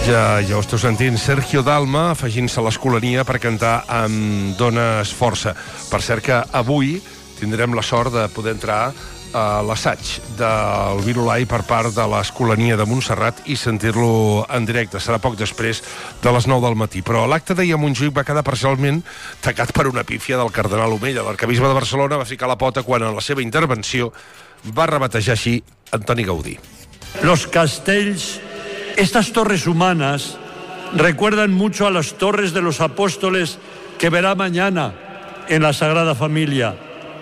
Ja ho esteu sentint, Sergio Dalma afegint-se a l'Escolania per cantar amb Dones Força. Per cert que avui tindrem la sort de poder entrar a l'assaig del Virolai per part de l'Escolania de Montserrat i sentir-lo en directe. Serà poc després de les 9 del matí. Però l'acte d'ahir a Montjuïc va quedar parcialment tacat per una pífia del cardenal Omella. L'arcabisbe de Barcelona va ficar la pota quan en la seva intervenció va rebatejar així Antoni Gaudí. Los castells, estas torres humanas, recuerdan mucho a las torres de los apóstoles que verá mañana en la Sagrada Familia.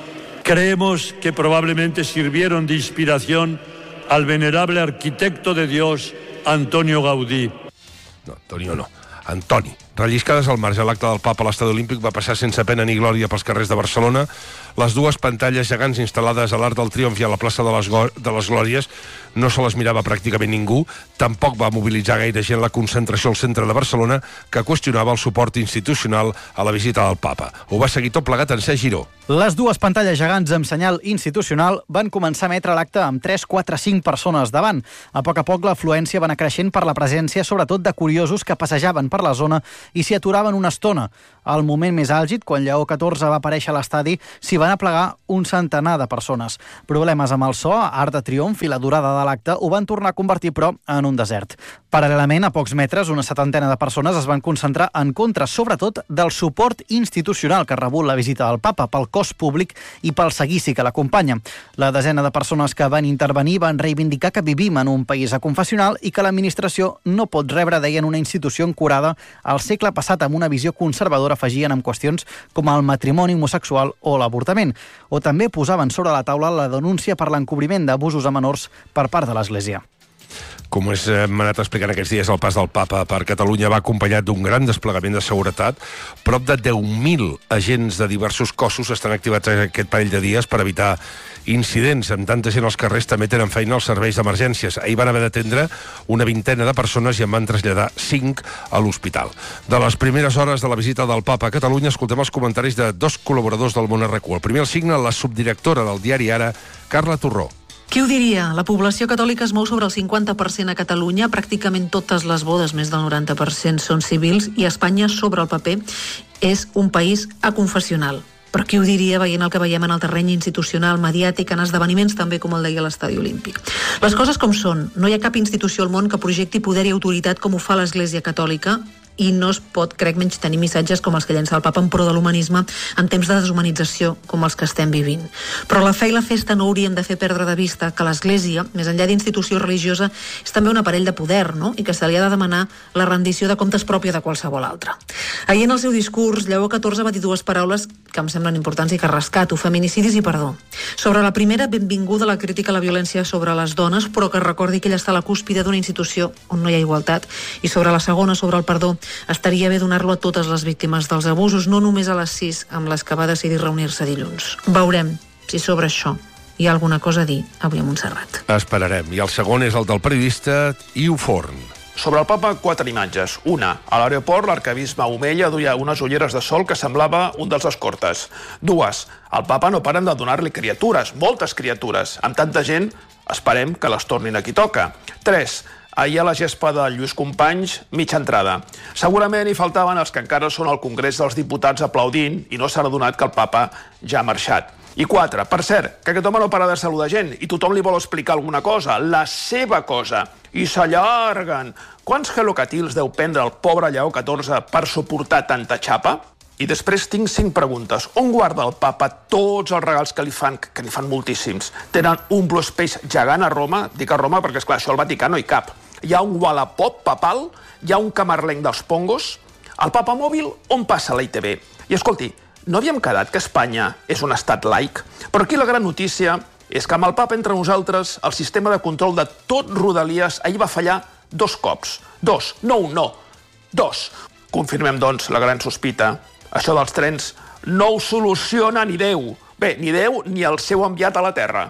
Creemos que probablemente sirvieron de inspiración al venerable arquitecto de Dios, Antonio Gaudí. No, Antonio no. Antoni. Relliscades al marge, l'acte del Papa a l'Estadi Olímpic va passar sense pena ni glòria pels carrers de Barcelona. Les dues pantalles gegants instal·lades a l'Arc del Triomf i a la plaça de les Glòries no se les mirava pràcticament ningú. Tampoc va mobilitzar gaire gent la concentració al centre de Barcelona, que qüestionava el suport institucional a la visita del Papa. Ho va seguir tot plegat en Cesc Giró. Les dues pantalles gegants amb senyal institucional van començar a emetre l'acte amb 3, 4, 5 persones davant. A poc l'afluència va anar creixent per la presència, sobretot de curiosos que passejaven per la zona i s'hi aturaven una estona. Al moment més àlgid, quan Lleó XIV va aparèixer a l'estadi, s'hi van aplegar un centenar de persones. Problemes amb el so, Arc de Triomf i la durada de l'acte ho van tornar a convertir, però, en un desert. Paral·lelament, a pocs metres, una setantena de persones es van concentrar en contra, sobretot, del suport institucional que ha rebut la visita del Papa pel cos públic i pel seguici que l'acompanya. La desena de persones que van intervenir van reivindicar que vivim en un país aconfessional i que l'administració no pot rebre, deien, una institució ancorada al segle passat amb una visió conservadora, afegien amb qüestions com el matrimoni homosexual o l'avortament. O també posaven sobre la taula la denúncia per l'encobriment d'abusos a menors per part de l'Església. Com hem anat explicant aquests dies, el pas del Papa per Catalunya va acompanyat d'un gran desplegament de seguretat. Prop de 10.000 agents de diversos cossos estan activats aquest parell de dies per evitar incidents. Amb tanta gent als carrers també tenen feina els serveis d'emergències. Ahir van haver d'atendre una vintena de persones i en van traslladar 5 a l'hospital. De les primeres hores de la visita del Papa a Catalunya escoltem els comentaris de dos col·laboradors del Món RQ. El primer el signa la subdirectora del diari Ara, Carla Torró. Qui ho diria? La població catòlica es mou sobre el 50% a Catalunya, pràcticament totes les bodes, més del 90%, són civils, i Espanya, sobre el paper, és un país aconfessional. Però qui ho diria veient el que veiem en el terreny institucional, mediàtic, en esdeveniments també com el deia l'Estadi Olímpic. Les coses com són. No hi ha cap institució al món que projecti poder i autoritat com ho fa l'Església Catòlica, i no es pot, crec, menys tenir missatges com els que llença el Papa en pro de l'humanisme en temps de deshumanització com els que estem vivint. Però la fe i la festa no hauríem de fer perdre de vista que l'Església, més enllà d'institució religiosa, és també un aparell de poder, no? I que se li ha de demanar la rendició de comptes pròpia de qualsevol altre. Ahir en el seu discurs, Lleó XIV va dir dues paraules que em semblen importants i que rescato: feminicidis i perdó. Sobre la primera, benvinguda la crítica a la violència sobre les dones, però que recordi que ella està a la cúspide d'una institució on no hi ha igualtat. I sobre la segona, sobre el perdó, estaria bé donar-lo a totes les víctimes dels abusos, no només a les 6 amb les que va decidir reunir-se dilluns. Veurem si sobre això hi ha alguna cosa a dir avui a Montserrat. Esperarem. I el segon és el del periodista Iu Forn. Sobre el Papa, 4 imatges. Una, a l'aeroport, l'arcabisbe Omella duia unes ulleres de sol que semblava un dels escortes. 2, al Papa no paren de donar-li criatures, moltes criatures. Amb tanta gent, esperem que les tornin a qui toca. 3, ahir a la gespa de Lluís Companys, mitja entrada. Segurament hi faltaven els que encara són al Congrés dels Diputats aplaudint i no s'ha adonat que el Papa ja ha marxat. I 4, per cert, que aquest home no para de saludar gent i tothom li vol explicar alguna cosa, la seva cosa, i s'allarguen. Quants gelocatils deu prendre el pobre Lleó XIV per suportar tanta xapa? I després tinc 5 preguntes. On guarda el Papa tots els regals que li fan, que n'hi fan moltíssims? Tenen un Blue Space gegant a Roma, dic a Roma perquè, esclar, això al Vaticà no hi cap. Hi ha un Wallapop papal, hi ha un camarlenc dels Pongos. El Papa mòbil, on passa la ITV? I escolti, no havíem quedat que Espanya és un estat laic? Però aquí la gran notícia és que amb el Papa entre nosaltres el sistema de control de tot Rodalies ahir va fallar 2 cops. 2, no un, no. 2. Confirmem, doncs, la gran sospita. Això dels trens no ho soluciona ni Déu. Bé, ni Déu ni el seu enviat a la Terra.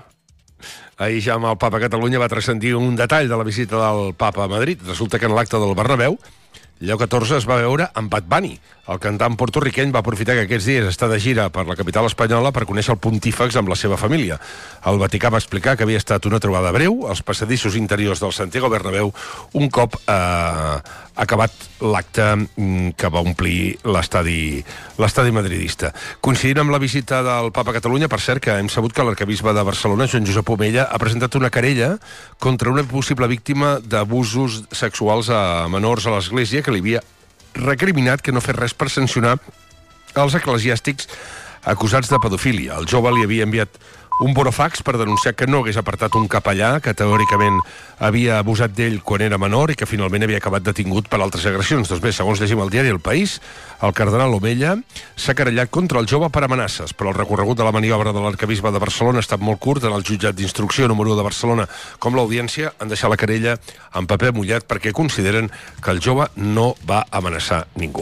Ahir ja amb el Papa a Catalunya va transcendir un detall de la visita del Papa a Madrid. Resulta que en l'acte del Bernabéu Lleó XIV es va veure amb Bad Bunny. El cantant porto-riqueny va aprofitar que aquests dies està de gira per la capital espanyola per conèixer el pontífex amb la seva família. El Vaticà va explicar que havia estat una trobada breu als passadissos interiors del Santiago Bernabéu un cop acabat l'acte que va omplir l'estadi madridista. Coincidint amb la visita del Papa a Catalunya, per cert, que hem sabut que l'arquebisbe de Barcelona, Joan Josep Omella, ha presentat una querella contra una possible víctima d'abusos sexuals a menors a l'Església, que li havia recriminat que no fes res per sancionar els eclesiàstics acusats de pedofília. El jove li havia enviat un burofax per denunciar que no hagués apartat un capellà que teòricament havia abusat d'ell quan era menor i que finalment havia acabat detingut per altres agressions. Doncs bé, segons llegim al diari El País, el cardenal Omella s'ha querellat contra el jove per amenaces, però el recorregut de la maniobra de l'arquebisbe de Barcelona ha estat molt curt. En el jutjat d'instrucció número 1 de Barcelona com l'audiència han deixat la querella en paper mullat perquè consideren que el jove no va amenaçar ningú.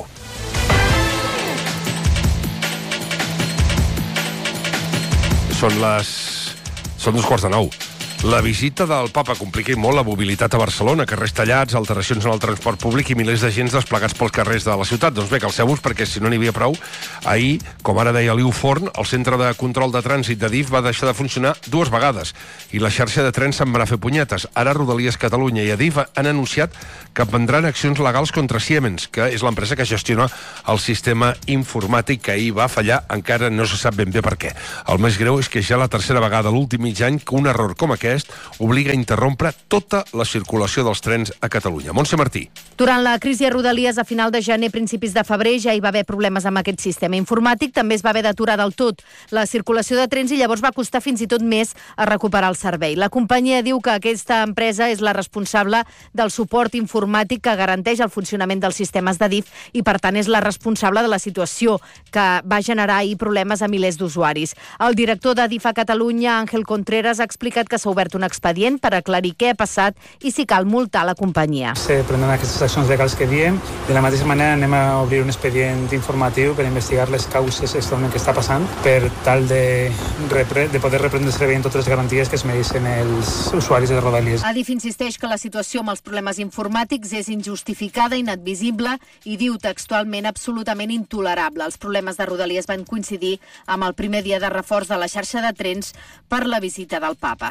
Són 2:45. La visita del Papa complica molt la mobilitat a Barcelona, carrers tallats, alteracions en el transport públic i milers de gent desplegats pels carrers de la ciutat. Doncs bé, calceu-vos, perquè si no n'hi havia prou, ahir, com ara deia Liu Forn, el centre de control de trànsit de DIF va deixar de funcionar 2 vegades i la xarxa de trens se'n va anar a fer punyetes. Ara Rodalies Catalunya i Adif han anunciat que prendran accions legals contra Siemens, que és l'empresa que gestiona el sistema informàtic que ahir va fallar, encara no se sap ben bé per què. El més greu és que ja la tercera vegada l'últim mig any que un error com aquest obliga a interrompre tota la circulació dels trens a Catalunya. Montse Martí. Durant la crisi a Rodalies a final de gener, principis de febrer, ja hi va haver problemes amb aquest sistema informàtic, també es va haver d'aturar del tot la circulació de trens i llavors va costar fins i tot més a recuperar el servei. La companyia diu que aquesta empresa és la responsable del suport informàtic que garanteix el funcionament dels sistemes de DIF i, per tant, és la responsable de la situació que va generar ahir problemes a milers d'usuaris. El director de DIF a Catalunya, Àngel Contreras, ha explicat que s'ha obert un expedient per aclarir què ha passat i si cal multar la companyia. Se prenen aquestes accions legals que diem. De la mateixa manera anem a obrir un expedient informatiu per investigar les causes exactament que està passant per tal de poder reprendre el servei amb totes les garanties que es mereixen els usuaris de Rodalies. Adif insisteix que la situació amb els problemes informàtics és injustificada, inadmissible i diu textualment absolutament intolerable. Els problemes de Rodalies van coincidir amb el primer dia de reforç de la xarxa de trens per la visita del Papa.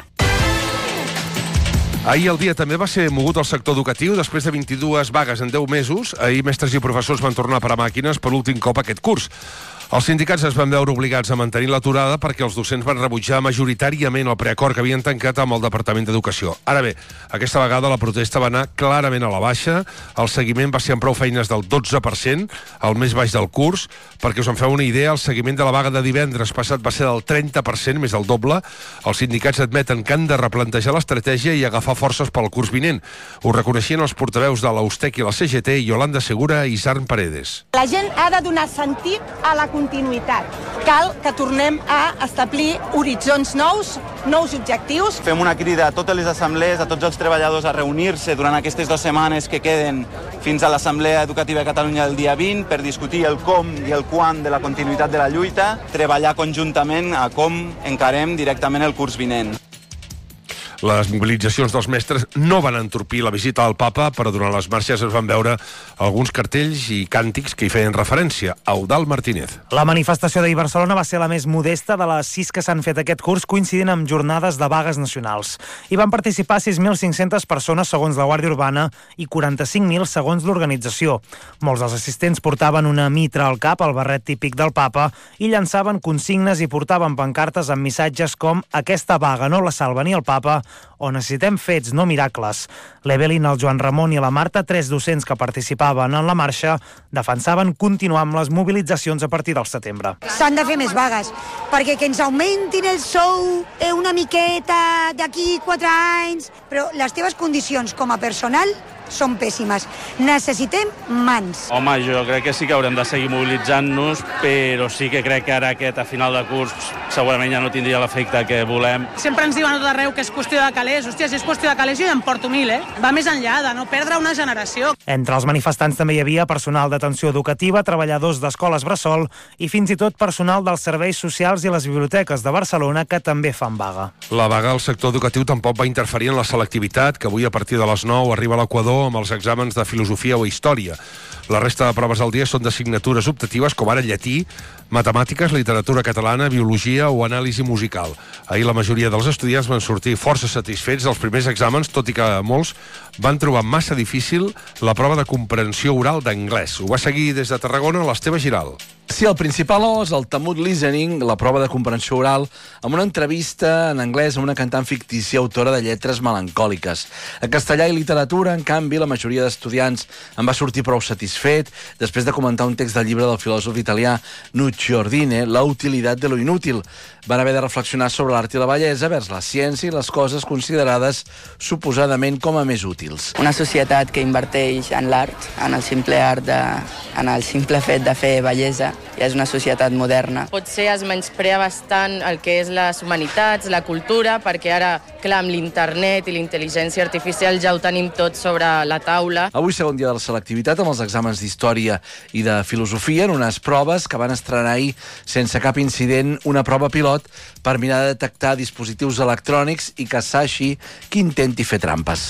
Ahir el dia també va ser mogut al sector educatiu. Després de 22 vagues en 10 mesos, ahir mestres i professors van tornar a parar màquines per l'últim cop aquest curs. Els sindicats es van veure obligats a mantenir l'aturada perquè els docents van rebutjar majoritàriament el preacord que havien tancat amb el Departament d'Educació. Ara bé, aquesta vegada la protesta va anar clarament a la baixa. El seguiment va ser amb prou feines del 12%, el més baix del curs. Perquè us en feu una idea, el seguiment de la vaga de divendres passat va ser del 30%, més del doble. Els sindicats admeten que han de replantejar l'estratègia i agafar forces pel curs vinent. Ho reconeixien els portaveus de l'Austec i la CGT, Yolanda Segura i Isarn Paredes. La gent ha de donar sentit a la continuïtat. Cal que tornem a establir horitzons nous objectius. Fem una crida a totes les assemblees, a tots els treballadors a reunir-se durant aquestes 2 setmanes que queden fins a l'Assemblea Educativa de Catalunya el dia 20 per discutir el com i el quan de la continuïtat de la lluita, treballar conjuntament a com encarem directament el curs vinent. Les mobilitzacions dels mestres no van entorpir la visita al Papa, però durant les marxes es van veure alguns cartells i càntics que hi feien referència. Eudald Martínez. La manifestació d'ahir a Barcelona va ser la més modesta de les 6 que s'han fet aquest curs, coincidint amb jornades de vagues nacionals. Hi van participar 6.500 persones segons la Guàrdia Urbana i 45.000 segons l'organització. Molts dels assistents portaven una mitra al cap, el barret típic del Papa, i llançaven consignes i portaven pancartes amb missatges com «Aquesta vaga no la salva ni el Papa» o «Necessitem fets, no miracles». L'Evelyn, el Joan Ramon i la Marta, 3 docents que participaven en la marxa, defensaven continuar amb les mobilitzacions a partir del setembre. S'han de fer més vagues, perquè que ens augmentin el sou una miqueta d'aquí 4 anys, però les teves condicions com a personal són pèssimes. Necessitem mans. Home, jo crec que sí que haurem de seguir mobilitzant-nos, però sí que crec que ara a final de curs segurament ja no tindria l'efecte que volem. Sempre ens diuen a tot arreu que és qüestió de calés. Hòstia, si és qüestió de calés jo ja en porto 1.000, Va més enllà de no perdre una generació. Entre els manifestants també hi havia personal d'atenció educativa, treballadors d'escoles bressol i fins i tot personal dels serveis socials i les biblioteques de Barcelona que també fan vaga. La vaga al sector educatiu tampoc va interferir en la selectivitat, que avui a partir de les 9 arriba a l'Equador amb els exàmens de filosofia o història. La resta de proves del dia són d'assignatures optatives com ara llatí, matemàtiques, literatura catalana, biologia o anàlisi musical. Ahir la majoria dels estudiants van sortir força satisfets dels primers exàmens, tot i que molts van trobar massa difícil la prova de comprensió oral d'anglès. Ho va seguir des de Tarragona l'Esteve Giral. Sí, el principal és el Talmud Listening, la prova de comprensió oral, amb una entrevista en anglès amb una cantant fictícia autora de lletres melancòliques. A castellà i literatura, en canvi, la majoria d'estudiants en va sortir prou satisfet després de comentar un text del llibre del filòsof italià Nuccio Ordine, La utilitat de lo inútil. Van haver de reflexionar sobre l'art i la bellesa vers la ciència i les coses considerades suposadament com a més útils. Una societat que inverteix en l'art, en el simple art, en el simple fet de fer bellesa, ja és una societat moderna. Potser es menysprea bastant el que és les humanitats, la cultura, perquè ara, clar, amb l'internet i la intel·ligència artificial ja ho tenim tot sobre la taula. Avui segon dia de la selectivitat amb els exàmens d'història i de filosofia en unes proves que van estrenar ahir sense cap incident una prova pilot per mirar de detectar dispositius electrònics i caçar així qui intenti fer trampes.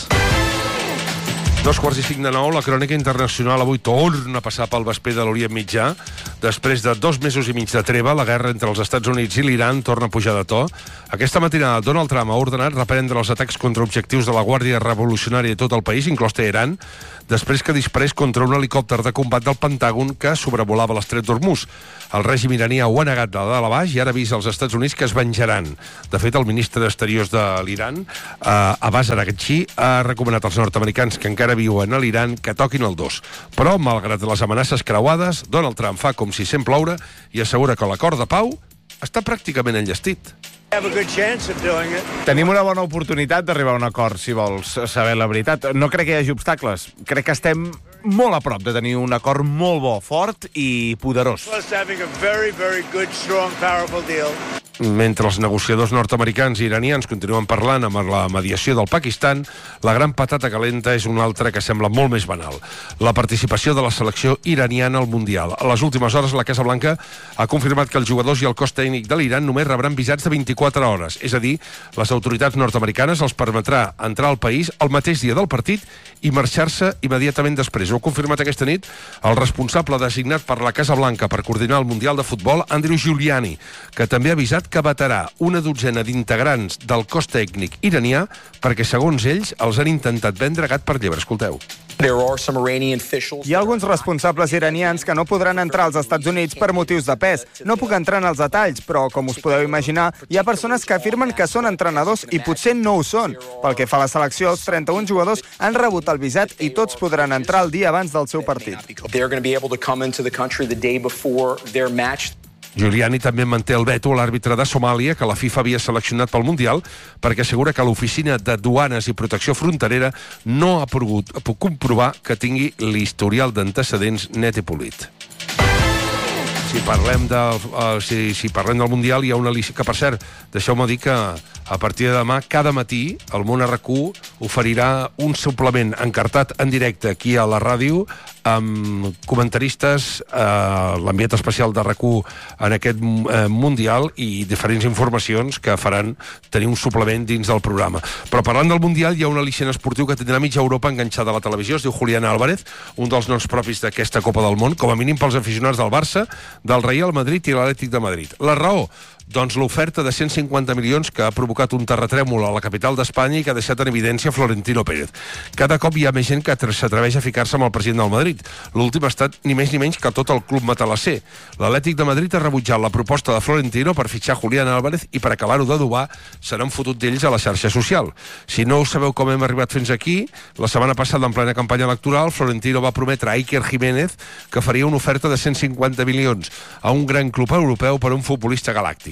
8:45, la crònica internacional avui torna a passar pel vesper de l'Orient Mitjà. Després de 2 mesos i mig de treva, la guerra entre els Estats Units i l'Iran torna a pujar de to. Aquesta matinada Donald Trump ha ordenat reprendre els atacs contra objectius de la Guàrdia Revolucionària de tot el país, inclòs Teheran, després que disparés contra un helicòpter de combat del Pentàgon que sobrevolava l'estret d'Hormuz. El règim iraní ho ha negat de dalt a baix i ara avisa als Estats Units que es venjaran. De fet, el ministre d'Exteriors de l'Iran, Abbas Araghchi, ha recomanat als nord-americans que encara viuen a l'Iran que toquin el dos. Però, malgrat les amenaces creuades, Donald Trump fa com si sent ploure i assegura que l'acord de pau està pràcticament enllestit. Tenim una bona oportunitat d'arribar a un acord, si vols saber la veritat. No crec que hi hagi obstacles. Crec que estem molt a prop de tenir un acord molt bo, fort i poderós. Mentre els negociadors nord-americans i iranians continuen parlant amb la mediació del Pakistan, la gran patata calenta és una altra que sembla molt més banal. La participació de la selecció iraniana al Mundial. A les últimes hores, la Casa Blanca ha confirmat que els jugadors i el cos tècnic de l'Iran només rebran visats de 24 hores. És a dir, les autoritats nord-americanes els permetrà entrar al país el mateix dia del partit i marxar-se immediatament després. Ho ha confirmat aquesta nit el responsable designat per la Casa Blanca per coordinar el Mundial de Futbol, Andrew Giuliani, que també ha avisat que vetarà una dotzena d'integrants del cos tècnic iranià perquè, segons ells, els han intentat vendre gat per llebre. Escolteu. Hi ha alguns responsables iranians que no podran entrar als Estats Units per motius de pes. No puc entrar en els detalls, però, com us podeu imaginar, hi ha persones que afirmen que són entrenadors i potser no ho són. Pel que fa a la selecció, els 31 jugadors han rebut el visat i tots podran entrar el dia abans del seu partit. Giuliani també manté el veto a l'àrbitre de Somàlia, que la FIFA havia seleccionat pel Mundial, perquè assegura que l'Oficina de Duanes i Protecció Fronterera no ha pogut comprovar que tingui l'historial d'antecedents net i polit. Si parlem del Mundial, hi ha una lista que, per cert, deixeu-me dir que a partir de demà, cada matí, el Món RQ oferirà un suplement encartat en directe aquí a la ràdio amb comentaristes, l'enviat especial de RQ en aquest Mundial i diferents informacions que faran tenir un suplement dins del programa. Però parlant del Mundial, hi ha un al·licient esportiu que tindrà mitja Europa enganxada a la televisió, es diu Julián Álvarez, un dels noms propis d'aquesta Copa del Món, com a mínim pels aficionats del Barça, del Real Madrid i l'Atlètic de Madrid. La raó? Doncs l'oferta de 150 milions que ha provocat un terratrèmol a la capital d'Espanya i que ha deixat en evidència Florentino Pérez. Cada cop hi ha més gent que s'atreveix a ficar-se amb el president del Madrid. L'últim ha estat ni més ni menys que tot el club matalasser. L'Atlètic de Madrid ha rebutjat la proposta de Florentino per fitxar Julián Álvarez i per acabar-ho d'adobar se n'han fotut d'ells a la xarxa social. Si no sabeu com hem arribat fins aquí, la setmana passada en plena campanya electoral Florentino va prometre a Iker Jiménez que faria una oferta de 150 milions a un gran club europeu per un futbolista galàctic.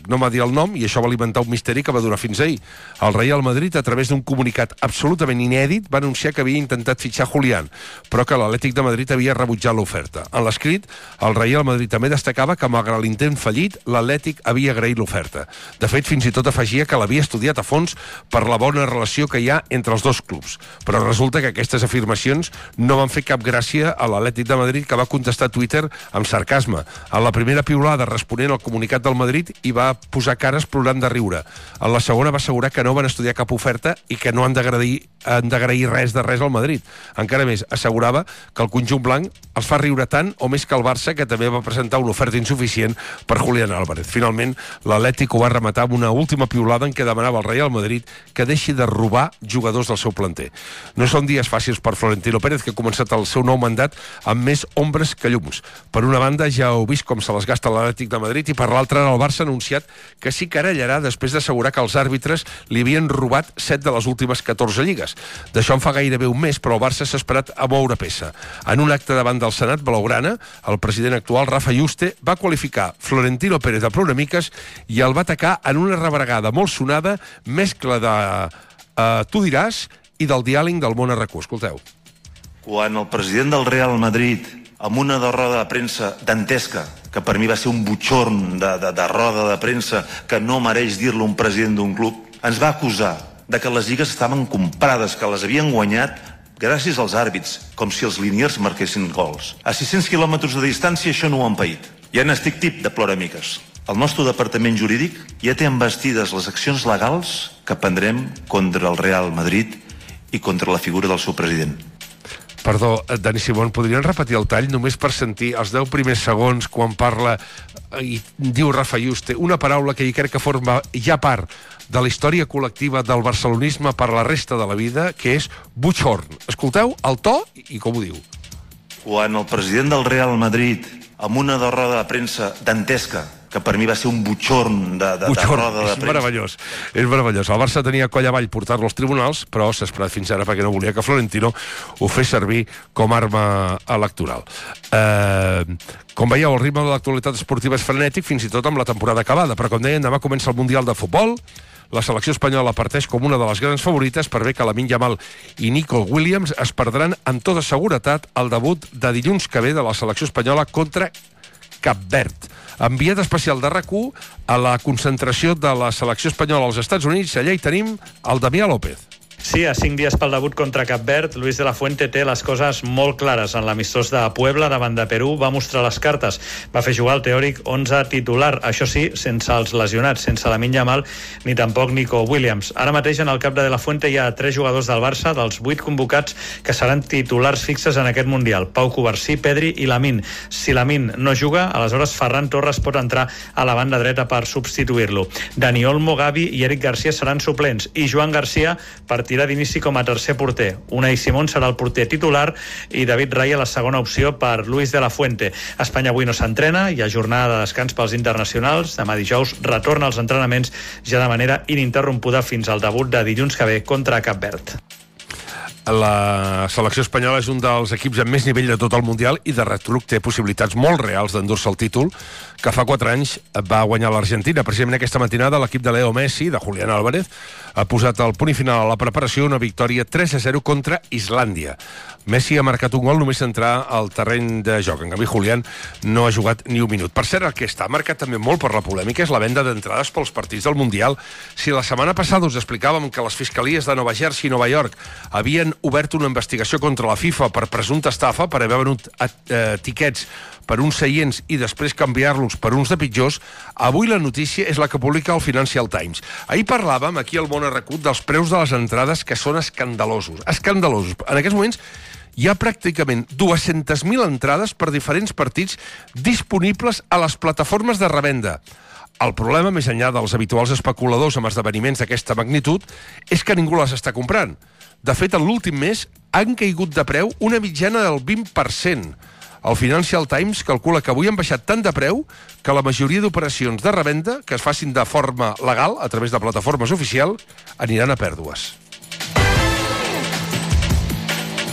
l'Atlètic no va dir el nom i això va alimentar un misteri que va durar fins ahir. El Real Madrid, a través d'un comunicat absolutament inèdit, va anunciar que havia intentat fitxar Julián, però que l'Atlètic de Madrid havia rebutjat l'oferta. En l'escrit, el Real Madrid també destacava que, malgrat l'intent fallit, l'Atlètic havia agraït l'oferta. De fet, fins i tot afegia que l'havia estudiat a fons per la bona relació que hi ha entre els dos clubs. Però resulta que aquestes afirmacions no van fer cap gràcia a l'Atlètic de Madrid, que va contestar a Twitter amb sarcasme. A la primera piulada, responent al comunicat del Madrid, hi va posar cares plorant de riure. En la segona va assegurar que no van estudiar cap oferta i que no han d'agrair res de res al Madrid. Encara més, assegurava que el conjunt blanc els fa riure tant o més que el Barça, que també va presentar una oferta insuficient per Julián Álvarez. Finalment, l'Atlètic ho va rematar amb una última piulada en què demanava al Real Madrid que deixi de robar jugadors del seu planter. No són dies fàcils per Florentino Pérez, que ha començat el seu nou mandat amb més ombres que llums. Per una banda, ja heu vist com se les gasta l'Atlètic de Madrid, i per l'altra, el Barça ha anunciat que s'hi querellarà després d'assegurar que els àrbitres li havien robat 7 de les últimes 14 lligues. D'això en fa gairebé un mes, però el Barça s'ha esperat a moure peça. En un acte davant del Senat blaugrana, el president actual, Rafa Yuste, va qualificar Florentino Pérez de ploramiques i el va atacar en una rebregada molt sonada, mescla de tu diràs i del diàleg del món RQ. Escolteu. Quan el president del Real Madrid, amb una roda de premsa dantesca, que per mi va ser un butxorn de roda de premsa que no mereix dir-lo un president d'un club, ens va acusar de que les lligues estaven comprades, que les havien guanyat gràcies als àrbits, com si els liniers marquessin gols. A 600 quilòmetres de distància això no ho han paït. Ja n'estic tip de ploramiques. El nostre departament jurídic ja té embestides les accions legals que prendrem contra el Real Madrid i contra la figura del seu president. Perdó, Dani Simón, podrien repetir el tall només per sentir els 10 primers segons quan parla i diu Rafa Yuste una paraula que jo crec que forma ja part de la història col·lectiva del barcelonisme per la resta de la vida, que és butxorn. Escolteu el to i com ho diu. Quan el president del Real Madrid, amb una roda de premsa dantesca, que per mi va ser un butxorn de roda de premsa. Meravellós, és meravellós. El Barça tenia coll avall portar-lo als tribunals, però s'ha esperat fins ara perquè no volia que Florentino ho fes servir com a arma electoral. Com veieu, el ritme de l'actualitat esportiva és frenètic, fins i tot amb la temporada acabada, però com deien, demà comença el Mundial de Futbol. La selecció espanyola parteix com una de les grans favorites per bé que Lamine Yamal i Nico Williams es perdran amb tota seguretat el debut de dilluns que ve de la selecció espanyola contra Cap Verd. Enviat especial de RAC1 a la concentració de la selecció espanyola als Estats Units. Allà hi tenim el Damià López. Sí, a 5 dies pel debut contra Cap Verd, Luis de la Fuente té les coses molt clares. En l'amistós de Puebla, davant de Perú, va mostrar les cartes. Va fer jugar el teòric 11 titular, això sí, sense els lesionats, sense Lamine Yamal ni tampoc Nico Williams. Ara mateix en el cap de la Fuente hi ha 3 jugadors del Barça, dels 8 convocats, que seran titulars fixes en aquest Mundial. Pau Covarsí, Pedri i Lamine. Si Lamine no juga, aleshores Ferran Torres pot entrar a la banda dreta per substituir-lo. Dani Olmo, Gavi i Eric Garcia seran suplents i Joan Garcia partirà d'inici com a tercer porter. Unai Simón serà el porter titular i David Raya la segona opció per Luis de la Fuente. Espanya avui no s'entrena, hi ha jornada de descans pels internacionals. Demà dijous retorna als entrenaments ja de manera ininterrompuda fins al debut de dilluns que ve contra Cap Verd. La selecció espanyola és un dels equips amb més nivell de tot el Mundial i de retruc té possibilitats molt reals d'endur-se el títol, que fa 4 anys va guanyar l'Argentina. Precisament aquesta matinada l'equip de Leo Messi, de Julián Álvarez, ha posat el punt final a la preparació, una victòria 3-0 contra Islàndia. Messi ha marcat un gol només entrar al terreny de joc. En canvi, Julián no ha jugat ni un minut. Per cert, el que està marcat també molt per la polèmica és la venda d'entrades pels partits del Mundial. Si la setmana passada us explicàvem que les fiscalies de Nova Jersey i Nova York havien obert una investigació contra la FIFA per presumpta estafa, per haver venut tiquets per uns seients i després canviar-los per uns de pitjors, avui la notícia és la que publica el Financial Times. Ahir parlàvem aquí al Món RAC1 dels preus de les entrades, que són escandalosos. Escandalosos. En aquests moments hi ha pràcticament 200.000 entrades per diferents partits disponibles a les plataformes de revenda. El problema, més enllà dels habituals especuladors amb esdeveniments d'aquesta magnitud, és que ningú les està comprant. De fet, en l'últim mes han caigut de preu una mitjana del 20%. El Financial Times calcula que avui han baixat tant de preu que la majoria d'operacions de revenda que es facin de forma legal, a través de plataformes oficials, aniran a pèrdues.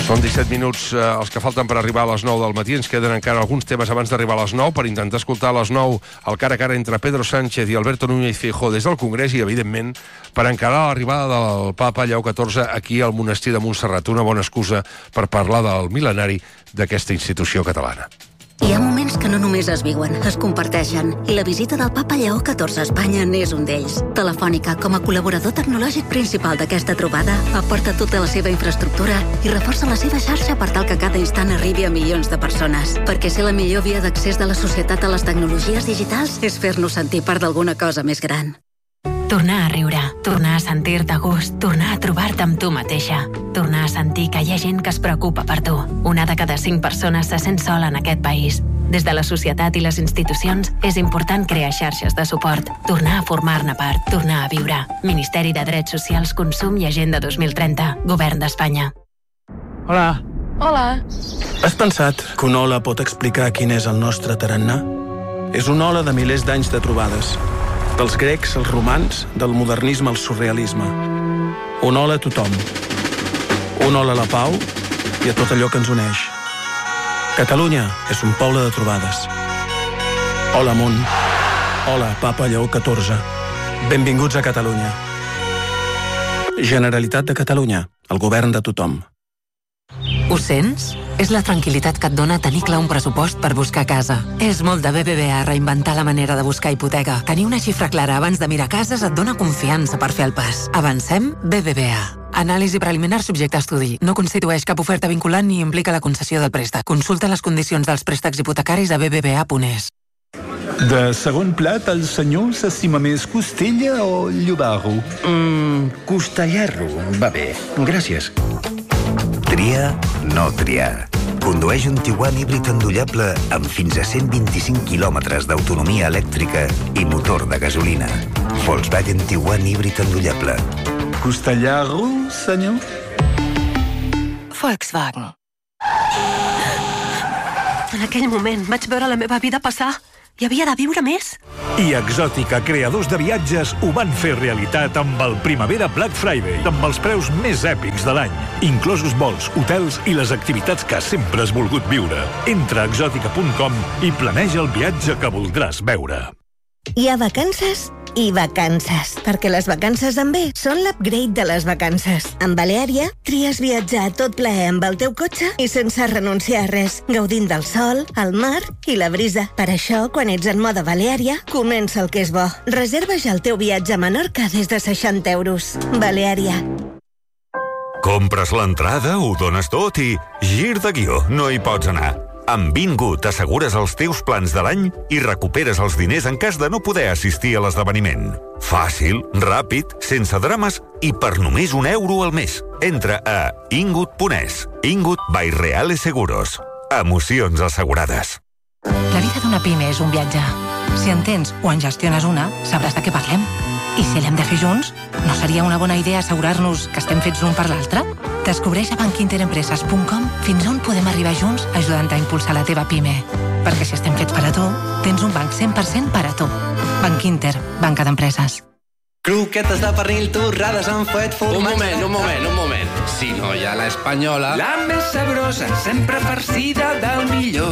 Són 17 minuts els que falten per arribar a les 9 del matí. Ens queden encara alguns temes abans d'arribar a les 9 per intentar escoltar a les 9 el cara a cara entre Pedro Sánchez i Alberto Núñez Feijóo des del Congrés i, evidentment, per encarar l'arribada del papa Lleó XIV aquí al monestir de Montserrat. Una bona excusa per parlar del mil·lenari d'aquesta institució catalana. Hi ha moments que no només es viuen, es comparteixen. I la visita del papa Lleó XIV a Espanya n'és un d'ells. Telefònica, com a col·laborador tecnològic principal d'aquesta trobada, aporta tota la seva infraestructura i reforça la seva xarxa per tal que cada instant arribi a milions de persones. Perquè ser la millor via d'accés de la societat a les tecnologies digitals és fer-nos sentir part d'alguna cosa més gran. Tornar a riure, tornar a sentir-te a gust, tornar a trobar-te amb tu mateixa, tornar a sentir que hi ha gent que es preocupa per tu. 1 de cada 5 persones se sent sola en aquest país. Des de la societat i les institucions és important crear xarxes de suport, tornar a formar-ne part, tornar a viure. Ministeri de Drets Socials, Consum i Agenda 2030. Govern d'Espanya. Hola. Hola. Has pensat que una ola pot explicar quin és el nostre tarannà? És una ola de milers d'anys de trobades. Dels grecs als romans, del modernisme al surrealisme. Una ola a tothom. Una ola a la pau i a tot allò que ens uneix. Catalunya és un poble de trobades. Hola, món. Hola, papa Lleó XIV. Benvinguts a Catalunya. Generalitat de Catalunya, el govern de tothom. Ho sents? És la tranquil·litat que et dona tenir clar un pressupost per buscar casa. És molt de BBVA reinventar la manera de buscar hipoteca. Tenir una xifra clara abans de mirar cases et dona confiança per fer el pas. Avancem BBVA. Anàlisi preliminar subjecte a estudi. No constitueix cap oferta vinculant ni implica la concessió del préstec. Consulta les condicions dels préstecs hipotecaris a bbva.es. De segon plat, el senyor s'estima més costella o llobarro? Costellarro, va bé. Gràcies. Tria, no triar. Condueix un Tiguan híbrid endollable amb fins a 125 quilòmetres d'autonomia elèctrica i motor de gasolina. Volkswagen Tiguan híbrid endollable. Costellarro, senyor? Volkswagen. En aquell moment vaig veure la meva vida passar. Hi havia de viure més. I Exòtica, creadors de viatges, ho van fer realitat amb el Primavera Black Friday, amb els preus més èpics de l'any, inclosos vols, hotels i les activitats que sempre has volgut viure. Entra a exòtica.com i planeja el viatge que voldràs veure. Hi ha vacances i vacances, perquè les vacances en B són l'upgrade de les vacances. Amb Baleària, tries viatjar tot plaer amb el teu cotxe i sense renunciar a res, gaudint del sol, el mar i la brisa. Per això, quan ets en mode Baleària, comença el que és bo. Reserva ja el teu viatge a Menorca des de 60 euros. Baleària. Compres l'entrada, ho dones tot i gir de guió, no hi pots anar. Amb Bingo t'assegures els teus plans de l'any i recuperes els diners en cas de no poder assistir a l'esdeveniment. Fàcil, ràpid, sense drames i per només €1 al mes. Entra a ingut.es. Ingut by Reales Seguros. Emocions assegurades. La vida d'una pime és un viatge. Si en tens o en gestiones una, sabràs de què parlem. I si l'hem de fer junts, no seria una bona idea assegurar-nos que estem fets l'un per l'altre? Descobreix a bankinterempreses.com fins on podem arribar junts ajudant a impulsar la teva pime. Perquè si estem fets per a tu, tens un banc 100% per a tu. Banc Inter, banca d'empreses. Croquetes de pernil torrades amb fuet formatge... Un moment. Si no hi ha l'espanyola... La més sabrosa, sempre farcida del millor.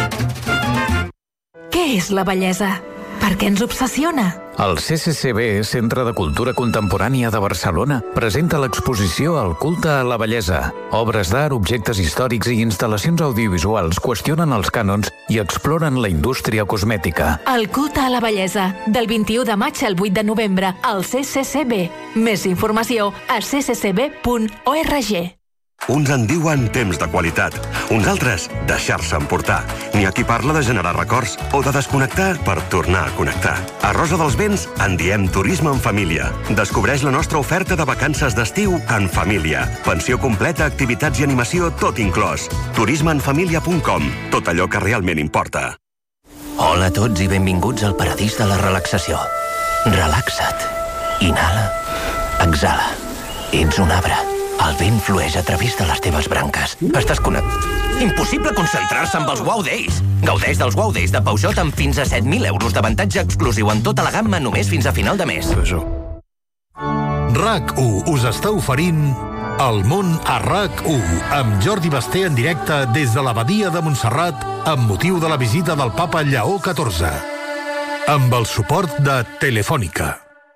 Què és la bellesa? Per què ens obsessiona? El CCCB, Centre de Cultura Contemporània de Barcelona, presenta l'exposició El culte a la bellesa. Obres d'art, objectes històrics i instal·lacions audiovisuals qüestionen els cànons i exploren la indústria cosmètica. El culte a la bellesa, del 21 de maig al 8 de novembre, al CCCB. Més informació a cccb.org. Uns en diuen temps de qualitat, uns altres deixar-se emportar. N'hi ha qui parla de generar records o de desconnectar per tornar a connectar. A Rosa dels Vents en diem turisme en família. Descobreix la nostra oferta de vacances d'estiu en família. Pensió completa, activitats i animació, tot inclòs. turismeenfamilia.com. Tot allò que realment importa. Hola a tots i benvinguts al paradís de la relaxació. Relaxa't. Inhala. Exhala. Ets un arbre. El vent flueix a través de les teves branques. Estàs connectat. Impossible concentrar-se amb els Wow Days. Gaudeix dels Wow Days de Peugeot amb fins a 7.000 euros d'avantatge exclusiu en tota la gamma només fins a final de mes. RAC1 us està oferint El món a RAC1, amb Jordi Basté en directe des de l'abadia de Montserrat amb motiu de la visita del papa Lleó XIV. Amb el suport de Telefònica.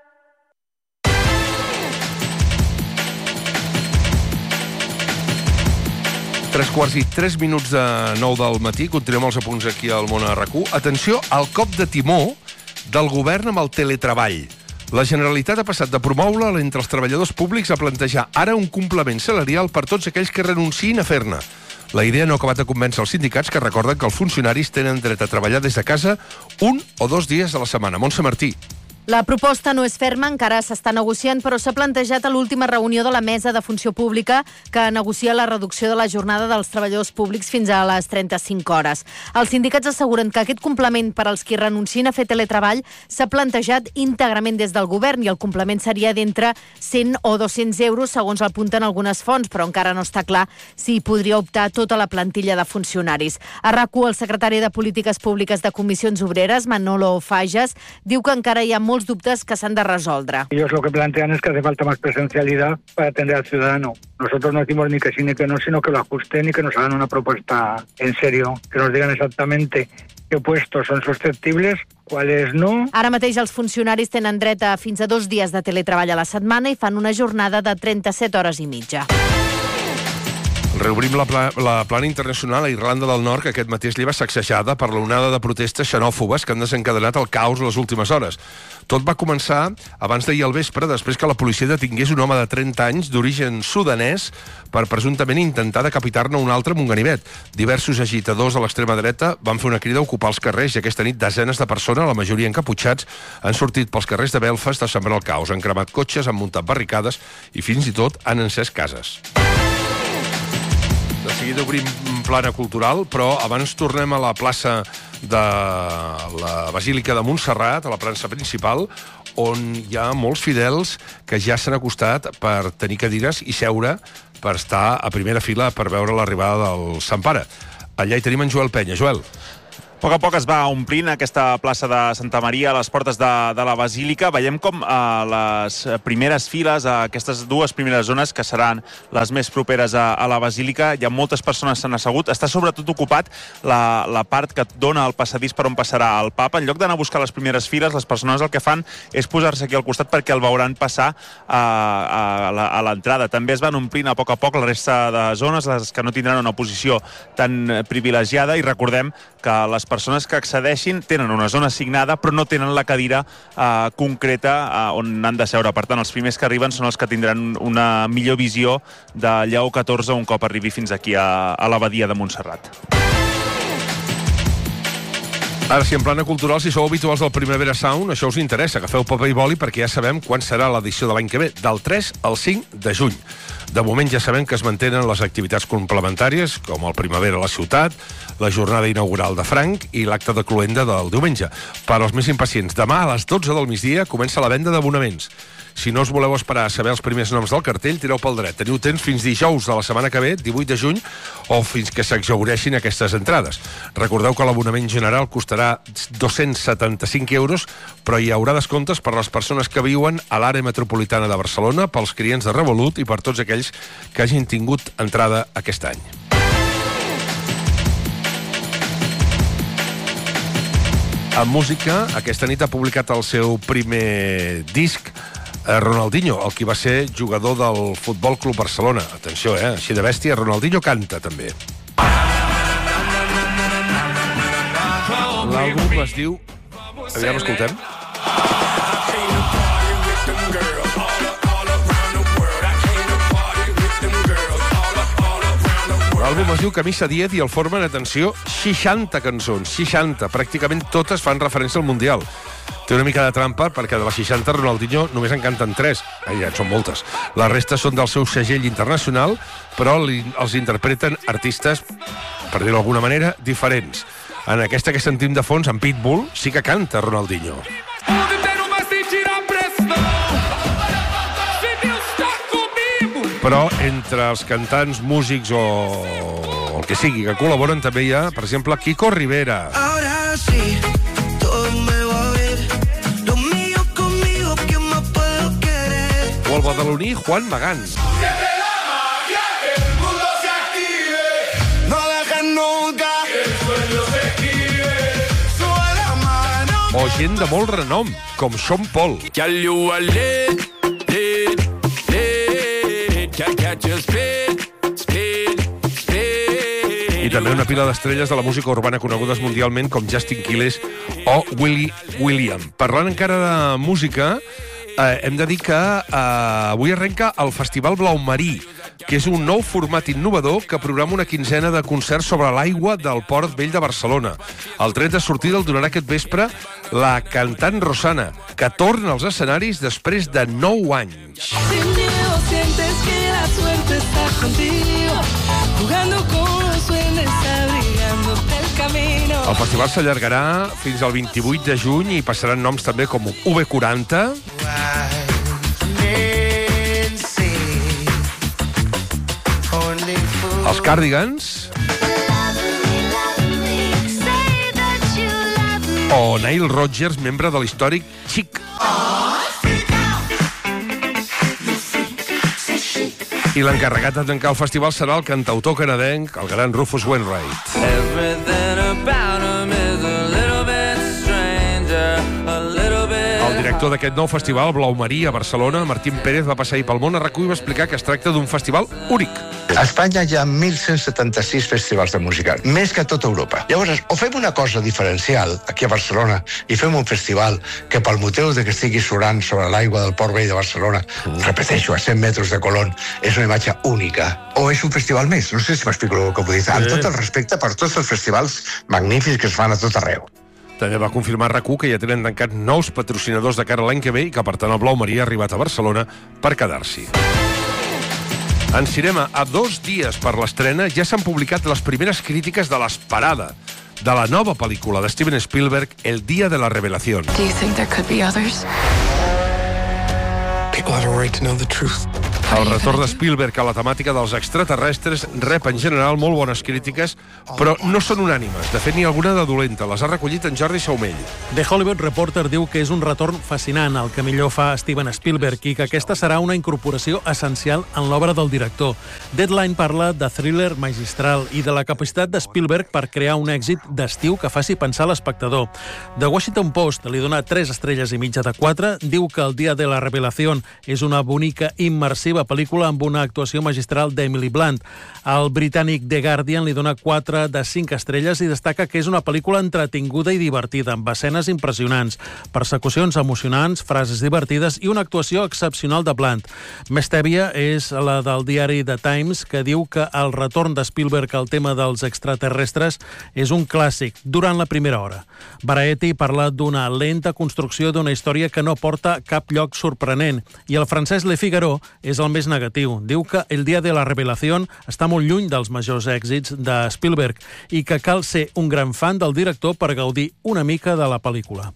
3:03 de 9 del matí. Continuem els apunts aquí al món a RAC1. Atenció al cop de timó del govern amb el teletreball. La Generalitat ha passat de promoure entre els treballadors públics a plantejar ara un complement salarial per tots aquells que renunciïn a fer-ne. La idea no ha acabat de convèncer els sindicats, que recorden que els funcionaris tenen dret a treballar des de casa 1 o 2 dies a la setmana. Montse Martí. La proposta no és ferma, encara s'està negociant, però s'ha plantejat a l'última reunió de la Mesa de Funció Pública, que negocia la reducció de la jornada dels treballadors públics fins a les 35 hores. Els sindicats asseguren que aquest complement per als qui renuncien a fer teletreball s'ha plantejat íntegrament des del govern i el complement seria d'entre 100 o 200 euros, segons apunten algunes fonts, però encara no està clar si hi podria optar tota la plantilla de funcionaris. A RAC1, el secretari de Polítiques Públiques de Comissions Obreres, Manolo Fages, diu que encara hi ha molts dubtes que s'han de resoldre. Ellos lo que plantean es que hace falta más presencialidad para atender al ciudadano. Nosotros no decimos ni que sí ni que no, sino que lo ajusten y que nos hagan una propuesta en serio, que nos digan exactamente qué puestos son susceptibles, cuáles no. Ara mateix els funcionaris tenen dret a fins a 2 dies de teletreball a la setmana i fan una jornada de 37 hores i mitja. Reobrim la plana internacional a Irlanda del Nord, que aquest matí es lleva sacsejada per l'onada de protestes xenòfobes que han desencadenat el caos les últimes hores. Tot va començar abans d'ahir al vespre, després que la policia detingués un home de 30 anys d'origen sudanès per presumptament intentar decapitar-ne un altre amb un ganivet. Diversos agitadors de l'extrema dreta van fer una crida a ocupar els carrers i aquesta nit desenes de persones, la majoria encaputxats, han sortit pels carrers de Belfast a sembrar el caos. Han cremat cotxes, han muntat barricades i fins i tot han encès cases. De seguida obrim plana cultural, però abans tornem a la plaça de la Basílica de Montserrat, a la plaça principal, on hi ha molts fidels que ja s'han acostat per tenir cadires i seure per estar a primera fila per veure l'arribada del Sant Pare. Allà hi tenim en Joel Penya. Joel. A poc a poc es va omplint aquesta plaça de Santa Maria a les portes de la Basílica. Veiem com a les primeres files, a aquestes dues primeres zones, que seran les més properes a la Basílica, hi ha moltes persones s'han assegut. Està sobretot ocupat la part que dona el passadís per on passarà el papa. En lloc d'anar a buscar les primeres files, les persones el que fan és posar-se aquí al costat perquè el veuran passar a l'entrada. També es van omplint a poc la resta de zones, les que no tindran una posició tan privilegiada, i recordem que les persones que accedeixin tenen una zona assignada però no tenen la cadira concreta on han de seure. Per tant, els primers que arriben són els que tindran una millor visió de Lleó XIV un cop arribi fins aquí a l'abadia de Montserrat. Ara, si en plana cultural, si sou habituals del Primavera Sound, això us interessa. Agafeu paper i boli perquè ja sabem quan serà l'edició de l'any que ve, del 3 al 5 de juny. De moment ja sabem que es mantenen les activitats complementàries, com el Primavera a la ciutat, la jornada inaugural de Franc i l'acte de cloenda del diumenge. Per als més impacients, demà a les 12 del migdia comença la venda d'abonaments. Si no us voleu esperar a saber els primers noms del cartell, tireu pel dret. Teniu temps fins dijous de la setmana que ve, 18 de juny, o fins que s'exhaureixin aquestes entrades. Recordeu que l'abonament general costarà 275 euros, però hi haurà descomptes per les persones que viuen a l'àrea metropolitana de Barcelona, pels clients de Revolut i per tots aquells que hagin tingut entrada aquest any. En música, aquesta nit ha publicat el seu primer disc, Ronaldinho, el qui va ser jugador del Futbol Club Barcelona. Atenció, així de bèstia, Ronaldinho canta també. L'àlbum es diu... Aviam, escoltem. L'àlbum es diu Camisa 10 i el formen, atenció, 60 cançons, 60, pràcticament totes fan referència al Mundial. Té una mica de trampa perquè de les 60 Ronaldinho només en canten 3. Ja són moltes. La resta són del seu segell internacional, però els interpreten artistes, per dir-ho d'alguna manera, diferents. En aquesta que sentim de fons, en Pitbull, sí que canta Ronaldinho. Però entre els cantants, músics o el que sigui que col·laboren també hi ha, per exemple, Kiko Rivera. Ahora sí, todo me va bien. Lo mío conmigo, ¿quién más puedo querer? O el badaloní Juan Magán. o gent de molt renom, com Sean Paul. I també una pila d'estrelles de la música urbana conegudes mundialment com Justin Quiles o Willie William. Parlant encara de música, hem de dir que avui arrenca el Festival Blau Marí, que és un nou format innovador que programa una quinzena de concerts sobre l'aigua del Port Vell de Barcelona. El tret de sortida el donarà aquest vespre la cantant Rosana, que torna als escenaris després de 9 anys. El festival s'allargarà fins al 28 de juny i passaran noms també com UB40, els Cardigans o Nile Rodgers, membre de l'històric Chic. I l'encarregat de tancar el festival serà el cantautor canadenc, el gran Rufus Wainwright. El director d'aquest nou festival, Blau Marí, a Barcelona, Martín Pérez, va passar ahir pel món a RAC1 i va explicar que es tracta d'un festival únic. A Espanya hi ha 1.176 festivals de música, més que a tota Europa. Llavors, o fem una cosa diferencial aquí a Barcelona i fem un festival que pel motiu de que estigui surant sobre l'aigua del Port Vell de Barcelona, repeteixo, a 100 metres de Colón, és una imatge única. O és un festival més, no sé si m'explico el que vull dir. Amb tot el respecte per tots els festivals magnífics que es fan a tot arreu. També va confirmar RAC1 que ja tenen tancat nous patrocinadors de cara a l'any que ve i que, per tant, el Blau Marí ha arribat a Barcelona per quedar-s'hi. En cinema, a 2 dies per l'estrena, ja s'han publicat les primeres crítiques de l'esperada de la nova pel·lícula de Steven Spielberg, El día de la revelación. Do you think there could be others? People have a right to know the truth. El retorn de Spielberg a la temàtica dels extraterrestres rep en general molt bones crítiques, però no són unànimes. De fet, ni alguna de dolenta. Les ha recollit en Jordi Saumell. The Hollywood Reporter diu que és un retorn fascinant, el que millor fa Steven Spielberg, i que aquesta serà una incorporació essencial en l'obra del director. Deadline parla de thriller magistral i de la capacitat de Spielberg per crear un èxit d'estiu que faci pensar l'espectador. The Washington Post li dona 3 estrelles i mitja de 4, diu que El día de la revelación és una bonica immersiva pel·lícula amb una actuació magistral d'Emily Blunt. El britànic The Guardian li dona 4 de 5 estrelles i destaca que és una pel·lícula entretinguda i divertida, amb escenes impressionants, persecucions emocionants, frases divertides i una actuació excepcional de Blunt. Més tèbia és la del diari The Times, que diu que el retorn de Spielberg al tema dels extraterrestres és un clàssic durant la primera hora. Variety parla d'una lenta construcció d'una història que no porta cap lloc sorprenent, i el francès Le Figaro és el més negatiu. Diu que El día de la revelación està molt lluny dels majors èxits de Spielberg i que cal ser un gran fan del director per gaudir una mica de la pel·lícula.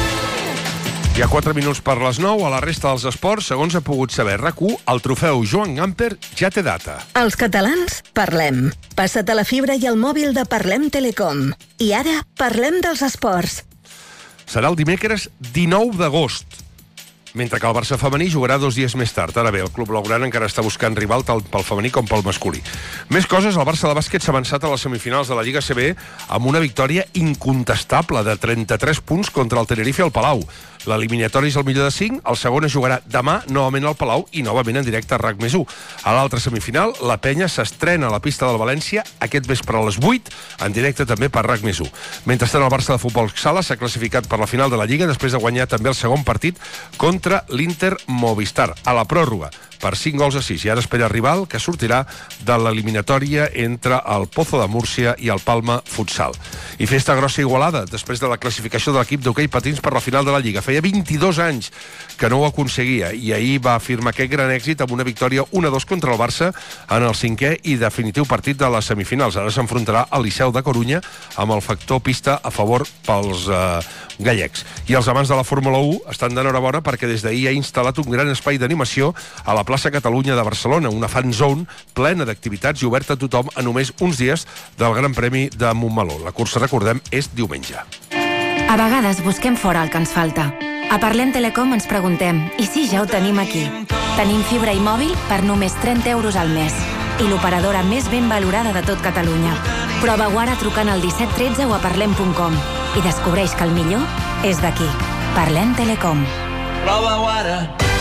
Hi ha 4 minuts per les 9. A la resta dels esports, segons ha pogut saber RAC1, el trofeu Joan Gamper ja té data. Els catalans parlem. Passa't a la fibra i al mòbil de Parlem Telecom. I ara parlem dels esports. Serà el dimecres 19 d'agost, mentre que el Barça femení jugarà 2 dies més tard. Ara bé, el club blaugrana encara està buscant rival tant pel femení com pel masculí. Més coses, el Barça de bàsquet s'ha avançat a les semifinals de la Lliga CB amb una victòria incontestable de 33 punts contra el Tenerife al Palau. L'eliminatori és el millor de 5, el segon es jugarà demà novament al Palau i novament en directe a RAC+1. A l'altra semifinal, la Penya s'estrena a la pista del València aquest vespre a les 8, en directe també per RAC+1. Mentrestant, el Barça de futbol sala s'ha classificat per la final de la Lliga després de guanyar també el segon partit contra l'Inter Movistar, a la pròrroga, per 5 gols a 6. I ara espera el rival que sortirà de l'eliminatòria entre el Pozo de Múrcia i el Palma Futsal. I festa grossa Igualada, després de la classificació de l'equip d'hoquei patins per la final de la Lliga. Feia 22 anys que no ho aconseguia i ahir va afirmar aquest gran èxit amb una victòria 1-2 contra el Barça en el 5è i definitiu partit de les semifinals. Ara s'enfrontarà al Liceu de Corunya amb el factor pista a favor pels gallecs. I els amants de la Fórmula 1 estan d'enhorabona perquè des d'ahir ha instal·lat un gran espai d'animació a la plaça Catalunya de Barcelona, una fan zone plena d'activitats i oberta a tothom a només uns dies del Gran Premi de Montmeló. La cursa, recordem, és diumenge. A vegades busquem fora el que ens falta. A Parlem Telecom ens preguntem, i si ja ho tenim aquí? Tenim fibra i mòbil per només 30 euros al mes. I l'operadora més ben valorada de tot Catalunya. Prova-ho ara trucant al 1713 o a parlem.com i descobreix que el millor és d'aquí. Parlem Telecom. Prova-ho ara.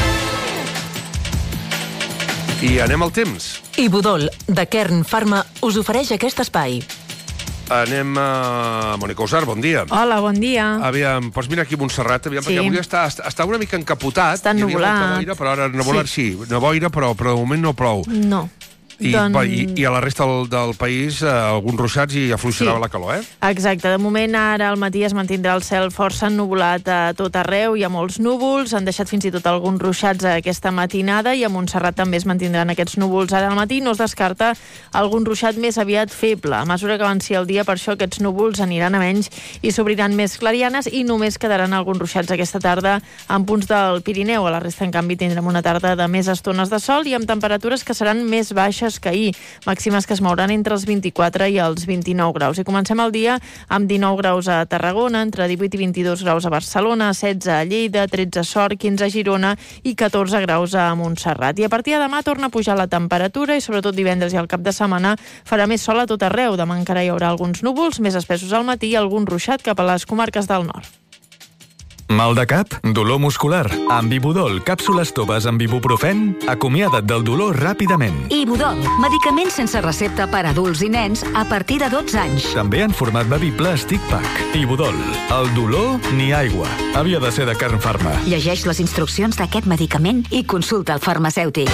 I anem al temps. Ibudol, de Kern Pharma, us ofereix aquest espai. Anem a Mònica Usar, bon dia. Hola, bon dia. Aviam, pots mirar aquí Montserrat, aviam, perquè avui està una mica encapotat. Està ennuvolat. Boira, però ara no boira, sí, no boira, però de moment no plou. No. I a la resta del país alguns ruixats i afluixarà la calor, Exacte. De moment, ara al matí es mantindrà el cel força ennuvolat a tot arreu. Hi ha molts núvols, han deixat fins i tot alguns ruixats aquesta matinada i a Montserrat també es mantindran aquests núvols ara al matí. No es descarta algun ruixat més aviat feble. A mesura que avanci el dia, per això aquests núvols aniran a menys i s'obriran més clarianes i només quedaran alguns ruixats aquesta tarda en punts del Pirineu. A la resta, en canvi, tindrem una tarda de més estones de sol i amb temperatures que seran més baixes que ahir, màximes que es mouran entre els 24 i els 29 graus. I comencem el dia amb 19 graus a Tarragona, entre 18 i 22 graus a Barcelona, 16 a Lleida, 13 a Sort, 15 a Girona i 14 graus a Montserrat. I a partir de demà torna a pujar la temperatura i sobretot divendres i al cap de setmana farà més sol a tot arreu. Demà encara hi haurà alguns núvols, més espessos al matí i algun ruixat cap a les comarques del nord. Mal de cap? Dolor muscular? Amb Ibudol, càpsules toves amb ibuprofen? Acomiada't del dolor ràpidament. Ibudol, medicament sense recepta per a adults i nens a partir de 12 anys. També en format bevible Stick Pack. Ibudol, el dolor ni aigua. Havia de ser de Kern Pharma. Llegeix les instruccions d'aquest medicament i consulta el farmacèutic.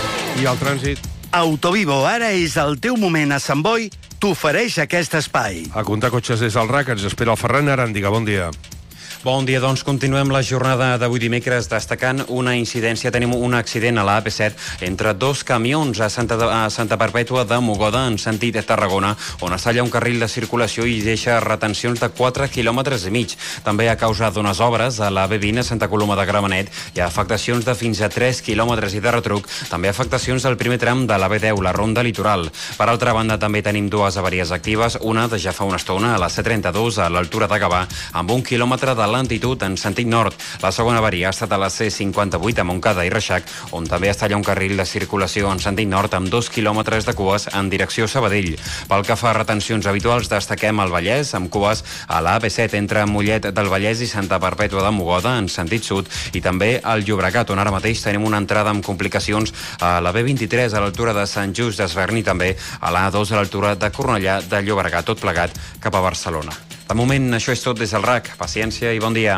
I el trànsit? Autovivo, ara és el teu moment a Sant Boi, t'ofereix aquest espai. A comptar cotxes des del RAC ens espera el Ferran Aràndiga. Bon dia. Bon dia, doncs continuem la jornada d'avui dimecres destacant una incidència. Tenim un accident a la AP7 entre dos camions a Santa Perpètua de Mogoda en sentit Tarragona, on es talla un carril de circulació i deixa retencions de 4,5 quilòmetres. També a causa d'unes obres a la B20 a Santa Coloma de Gramenet hi ha afectacions de fins a 3 quilòmetres i de retruc. També afectacions al primer tram de la B10, la Ronda Litoral. Per altra banda, també tenim dues avaries actives, una de ja fa una estona a la C32 a l'altura de Gavà, amb 1 quilòmetre de lentitud en sentit nord. La segona avaria ha estat a la C58 a Montcada i Reixac, on també es talla un carril de circulació en sentit nord amb 2 quilòmetres de cues en direcció Sabadell. Pel que fa a retencions habituals, destaquem el Vallès, amb cues a la AP7 entre Mollet del Vallès i Santa Perpètua de Mogoda en sentit sud, i també al Llobregat, on ara mateix tenim una entrada amb complicacions a la B23 a l'altura de Sant Just d'Esvern i també a l'A2 a l'altura de Cornellà de Llobregat, tot plegat cap a Barcelona. De moment, això és tot des del RAC. Paciència i bon dia.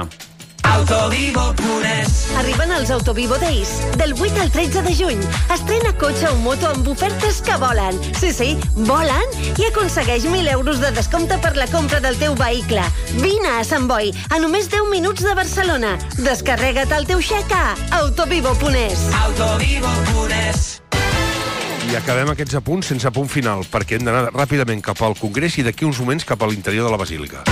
Autovivo.es. Arriben els Autovivo Days, del 8 al 13 de juny. Estrena cotxe o moto amb ofertes que volen. Sí, volen, i aconsegueix 1.000 euros de descompte per la compra del teu vehicle. Vine a Sant Boi, a només 10 minuts de Barcelona. Descarrega't el teu xec a Autovivo.es. Autovivo.es. I acabem aquests apunts sense punt final, perquè hem d'anar ràpidament cap al Congrés i d'aquí uns moments cap a l'interior de la Basílica.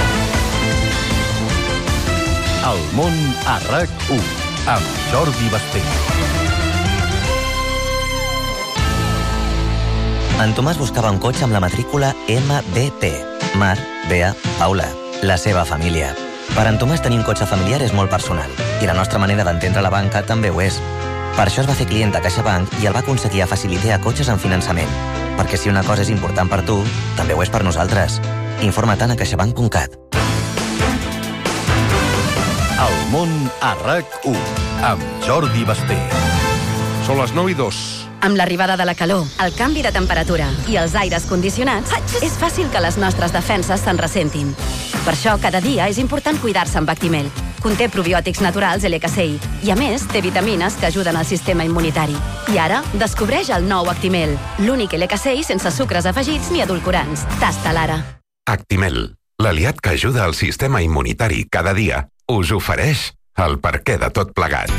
El món a RAC1, amb Jordi Basté. En Tomàs buscava un cotxe amb la matrícula MBP. Mar, Bea, Paula, la seva família. Per en Tomàs tenir un cotxe familiar és molt personal, i la nostra manera d'entendre la banca també ho és. Per això es va fer client de CaixaBank i el va aconseguir a Facilitea cotxes en finançament. Perquè si una cosa és important per tu, també ho és per nosaltres. Informa-te'n a caixabank.cat. El món a RAC1, amb Jordi Basté. Són les 9:02. Amb l'arribada de la calor, el canvi de temperatura i els aires condicionats, és fàcil que les nostres defenses se'n ressentin. Per això, cada dia és important cuidar-se amb Actimel. Conté probiòtics naturals LK6 i, a més, té vitamines que ajuden al sistema immunitari. I ara, descobreix el nou Actimel, l'únic LK6 sense sucres afegits ni edulcorants. Tasta-l ara. Actimel, l'aliat que ajuda al sistema immunitari cada dia, us ofereix el perquè de tot plegat.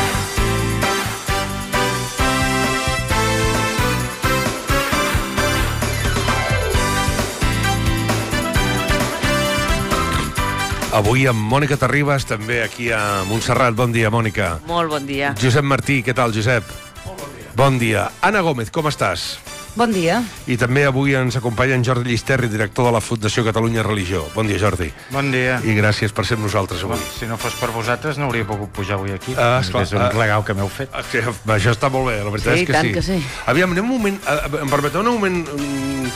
Avui amb Mònica Terribas, també aquí a Montserrat. Bon dia, Mònica. Molt bon dia. Josep Martí, què tal, Josep? Molt bon dia. Bon dia. Anna Gómez, com estàs? Bon dia. I també avui ens acompanya en Jordi Llisterri, director de la Fundació Catalunya Religió. Bon dia, Jordi. Bon dia. I gràcies per ser amb nosaltres avui. Si no fos per vosaltres no hauria pogut pujar avui aquí. Esclar, és un regal que m'heu fet. Això està molt bé, la veritat és que sí. Que sí. Aviam, anem un moment, em permeteu un moment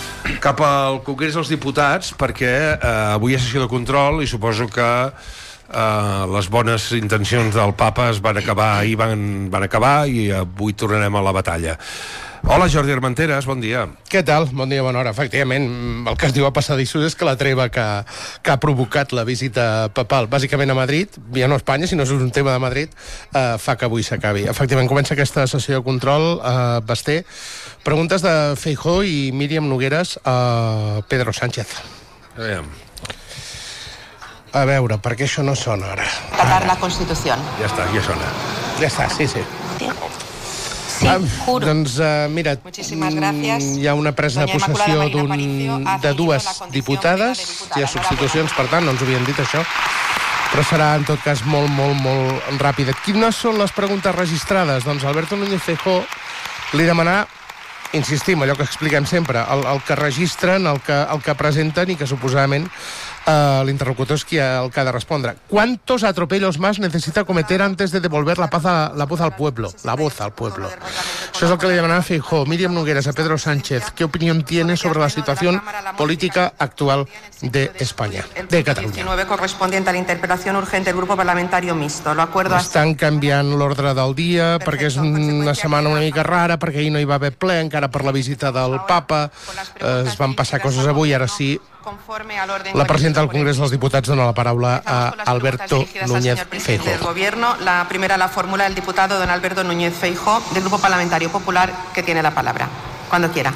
cap al Congrés dels Diputats, perquè avui hi ha sessió de control i suposo que les bones intencions del papa es van acabar ahir, van acabar, i avui tornarem a la batalla. Hola, Jordi Armenteres, bon dia. Què tal? Bon dia, bona hora. Efectivament, el que es diu a passadissos és que la treva que ha provocat la visita papal, bàsicament a Madrid, ja no a Espanya, sinó és un tema de Madrid, fa que avui s'acabi. Efectivament, comença aquesta sessió de control. Basté, preguntes de Feijóo i Míriam Nogueras a Pedro Sánchez. A veure, per què això no sona ara? Acatar la Constitució. Ja està, ja sona. Ja està, sí. Sí, juro. Doncs mira, hi ha una presa de possessió de dues diputades, hi ha substitucions, per tant, no ens ho havien dit això, però serà en tot cas molt, molt, molt ràpida. Quines són les preguntes registrades? Doncs Alberto Núñez Feijóo li demanarà, insistim, allò que expliquem sempre, el que registren, el que presenten i que suposadament l'interlocutor és el que ha de respondre. ¿Cuántos atropellos más necesita cometer antes de devolver la voz al pueblo? La voz al pueblo. Això és el que le demanarà Feijóo. Míriam Nogueras a Pedro Sánchez. ¿Qué opinión tiene sobre la situación política actual de España, de Catalunya? 19 correspondiente a la interpelación urgente del Grupo Parlamentario Mixto. Lo acuerdo Estan canviant l'ordre del dia perquè és una setmana una mica rara, perquè ahir no hi va haver ple, encara per la visita del papa. Es van passar coses avui, ara sí. La presidenta del Congrés dels Diputats dona la paraula a Alberto Núñez Feijóo. La primera la formula el diputado don Alberto Núñez Feijóo del Grupo Parlamentario Popular, que tiene la palabra. Cuando quiera.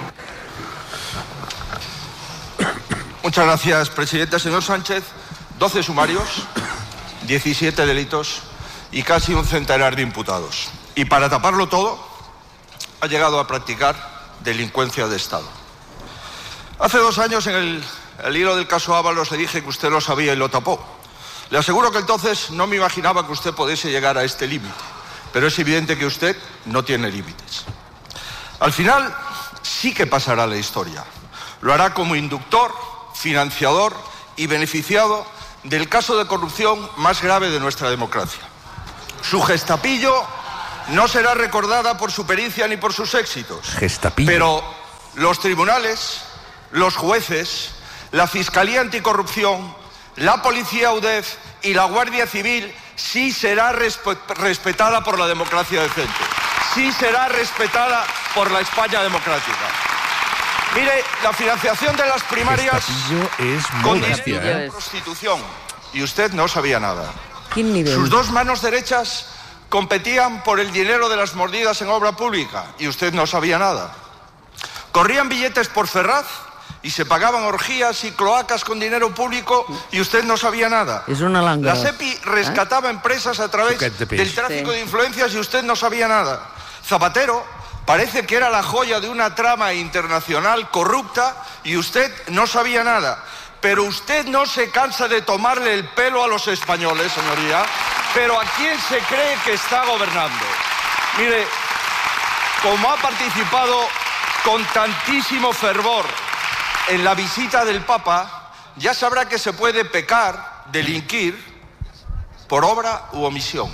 Muchas gracias, presidente. Señor Sánchez, 12 sumarios, 17 delitos y casi un centenar de imputados. Y para taparlo todo, ha llegado a practicar delincuencia de Estado. Hace 2 años, en el hilo del caso Ábalos, le dije que usted lo sabía y lo tapó. Le aseguro que entonces no me imaginaba que usted pudiese llegar a este límite, pero es evidente que usted no tiene límites. Al final, sí que pasará a la historia. Lo hará como inductor, financiador y beneficiado del caso de corrupción más grave de nuestra democracia. Su gestapillo no será recordada por su pericia ni por sus éxitos. Gestapillo. Pero los tribunales, los jueces, la Fiscalía Anticorrupción, la Policía UDEF y la Guardia Civil sí será respetada por la democracia decente. Sí será respetada por la España democrática. Mire, la financiación de las primarias con dinero de la Constitución. Y usted no sabía nada. Sus 2 manos derechas competían por el dinero de las mordidas en obra pública. Y usted no sabía nada. Corrían billetes por Ferraz y se pagaban orgías y cloacas con dinero público y usted no sabía nada. La SEPI rescataba empresas a través del tráfico de influencias y usted no sabía nada. Zapatero parece que era la joya de una trama internacional corrupta y usted no sabía nada. Pero usted no se cansa de tomarle el pelo a los españoles, señoría. Pero ¿a quién se cree que está gobernando? Mire, como ha participado con tantísimo fervor en la visita del Papa, ya sabrá que se puede pecar, delinquir, por obra u omisión.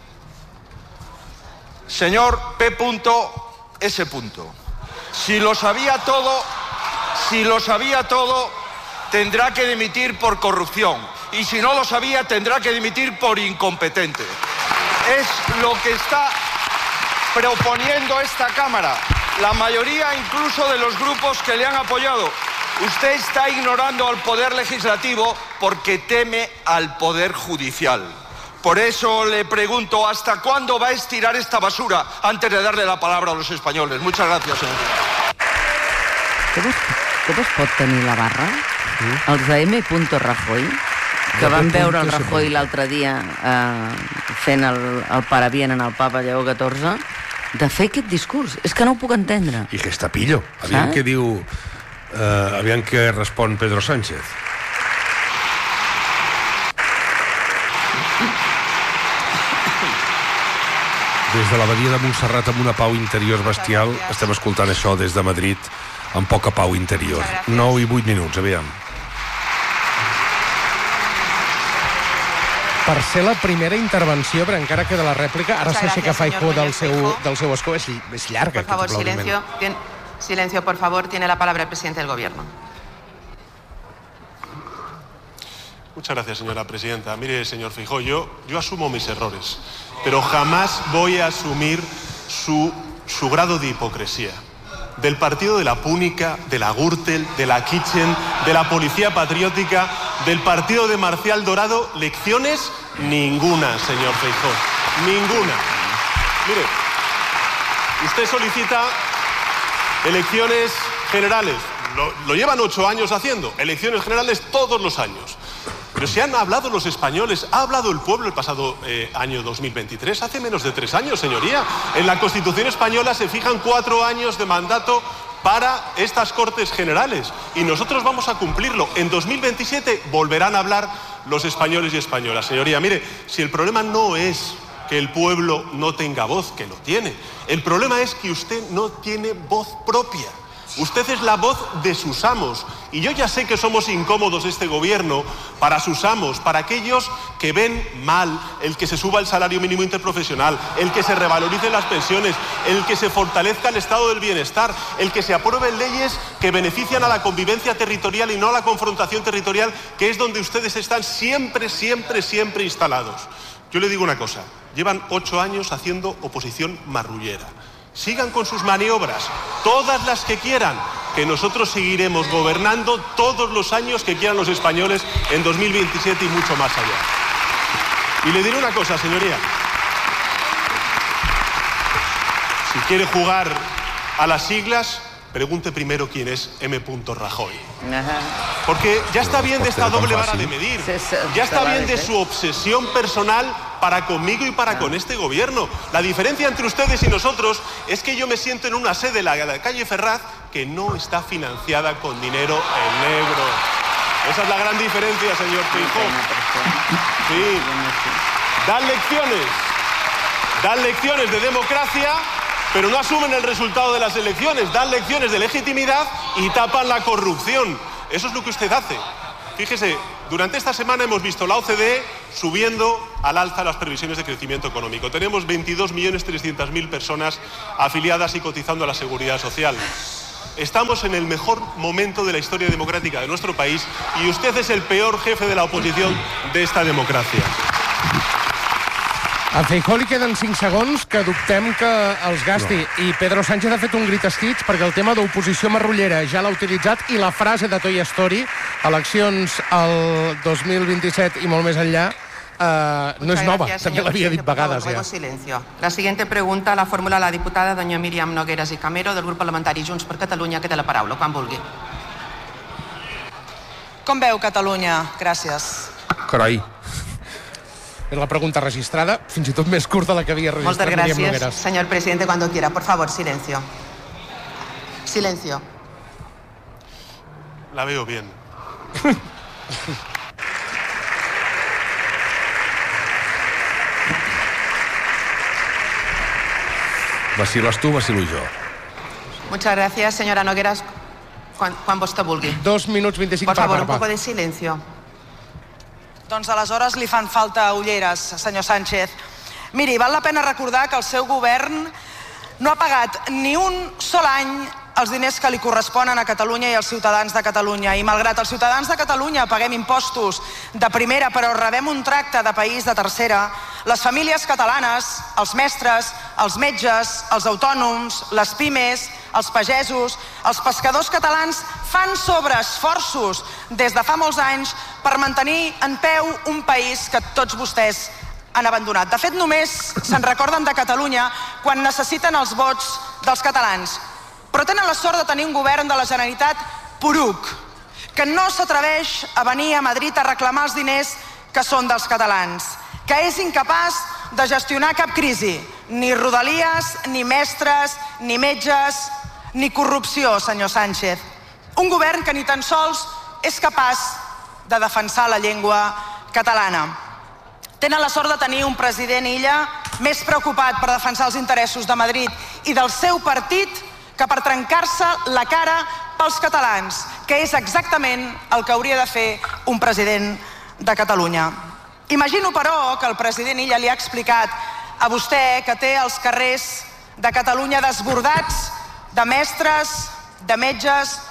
Señor P.S. Si lo sabía todo, tendrá que dimitir por corrupción. Y si no lo sabía, tendrá que dimitir por incompetente. Es lo que está proponiendo esta Cámara. La mayoría incluso de los grupos que le han apoyado. Usted está ignorando al Poder Legislativo porque teme al Poder Judicial. Por eso le pregunto, ¿hasta cuándo va a estirar esta basura antes de darle la palabra a los españoles? Muchas gracias, señor. Com es pot tenir la barra? Els de M. Rajoy, que van veure el Rajoy l'altre dia fent el parabien en el papa Lleó XIV, de fer aquest discurs. És que no ho puc entendre. I gestapillo. Aviam què diu... aviam què respon Pedro Sánchez. Des de l'abadia de Montserrat amb una pau interior bestial, estem escoltant això des de Madrid amb poca pau interior. 9 i 8 minuts, aviam. Per ser la primera intervenció, però encara queda la rèplica, ara s'aixeca Feijóo del seu escó, és llarga. Por favor, silencio, por favor, tiene la palabra el presidente del Gobierno. Muchas gracias, señora presidenta. Mire, señor Feijóo, yo asumo mis errores, pero jamás voy a asumir su grado de hipocresía. Del partido de la Púnica, de la Gürtel, de la Kitchen, de la Policía Patriótica, del partido de Marcial Dorado, lecciones ninguna, señor Feijóo, ninguna. Mire, usted solicita elecciones generales, lo llevan 8 años haciendo, elecciones generales todos los años. Pero si han hablado los españoles, ha hablado el pueblo el pasado año 2023, hace menos de 3 años, señoría. En la Constitución española se fijan 4 años de mandato para estas Cortes Generales y nosotros vamos a cumplirlo. En 2027 volverán a hablar los españoles y españolas. Señoría, mire, si el problema no es que el pueblo no tenga voz, que lo tiene, el problema es que usted no tiene voz propia. Usted es la voz de sus amos. Y yo ya sé que somos incómodos este gobierno para sus amos, para aquellos que ven mal el que se suba el salario mínimo interprofesional, el que se revaloricen las pensiones, el que se fortalezca el estado del bienestar, el que se aprueben leyes que benefician a la convivencia territorial y no a la confrontación territorial, que es donde ustedes están siempre instalados. Yo le digo una cosa, llevan 8 años haciendo oposición marrullera. Sigan con sus maniobras, todas las que quieran, que nosotros seguiremos gobernando todos los años que quieran los españoles en 2027 y mucho más allá. Y le diré una cosa, señoría. Si quiere jugar a las siglas, pregunte primero quién es M. Rajoy. Porque ya está bien de esta doble vara de medir. Ya está bien de su obsesión personal para conmigo y para con este gobierno. La diferencia entre ustedes y nosotros es que yo me siento en una sede, la calle Ferraz, que no está financiada con dinero en negro. Esa es la gran diferencia, señor Feijóo. Sí. Dan lecciones de democracia, pero no asumen el resultado de las elecciones. Dan lecciones de legitimidad y tapan la corrupción. Eso es lo que usted hace. Fíjese, durante esta semana hemos visto la OCDE subiendo al alza las previsiones de crecimiento económico. Tenemos 22.300.000 personas afiliadas y cotizando a la Seguridad Social. Estamos en el mejor momento de la historia democrática de nuestro país y usted es el peor jefe de la oposición de esta democracia. A Feijóo li queden 5 segons que dubtem que els gasti. No. I Pedro Sánchez ha fet un greatest hits perquè el tema d'oposició marrullera ja l'ha utilitzat i la frase de Toy Story, eleccions al 2027 i molt més enllà, no és nova, també l'havia dit vegades ja. Silencio. La siguiente pregunta la formula la diputada doña Míriam Nogueras i Camero del grup parlamentari Junts per Catalunya, que té la paraula, quan vulgui. Com veu Catalunya? Gràcies. Carai. Es la pregunta registrada, fins i tot més curta la que havia registrat Míriam Nogueras. Muchas gracias, señor presidente, cuando quiera. Por favor, silencio. Silencio. La veo bien. Vaciles tu, vacilo jo. Muchas gracias, señora Nogueras. Quan vostè vulgui. 2 minuts 25 per part. Por favor, un part. poco de silencio. Doncs aleshores li fan falta ulleres, senyor Sánchez. Miri, val la pena recordar que el seu govern no ha pagat ni un sol any els diners que li corresponen a Catalunya i als ciutadans de Catalunya. I malgrat els ciutadans de Catalunya paguem impostos de primera però rebem un tracte de país de tercera, les famílies catalanes, els mestres, els metges, els autònoms, les pimes, els pagesos, els pescadors catalans fan sobreesforços des de fa molts anys per mantenir en peu un país que tots vostès han abandonat. De fet, només se'n recorden de Catalunya quan necessiten els vots dels catalans. Però tenen la sort de tenir un govern de la Generalitat poruc, que no s'atreveix a venir a Madrid a reclamar els diners que són dels catalans, que és incapaç de gestionar cap crisi, ni rodalies, ni mestres, ni metges, ni corrupció, senyor Sánchez. Un govern que ni tan sols és capaç de defensar la llengua catalana. Tenen la sort de tenir un president Illa més preocupat per defensar els interessos de Madrid i del seu partit que per trencar-se la cara pels catalans, que és exactament el que hauria de fer un president de Catalunya. Imagino, però, que el president Illa li ha explicat a vostè que té els carrers de Catalunya desbordats de mestres, de metges